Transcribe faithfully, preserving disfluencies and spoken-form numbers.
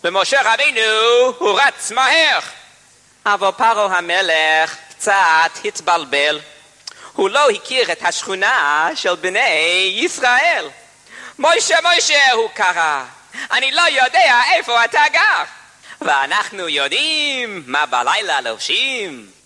ומשה רבינו הוא רץ מהר. אבל פרעה המלך קצת התבלבל. הוא לא הכיר את השכונה של בני ישראל. מוישה, מוישה, הוא קרא, אני לא יודע איפה אתה גר. ואנחנו יודעים מה בלילה לובשים.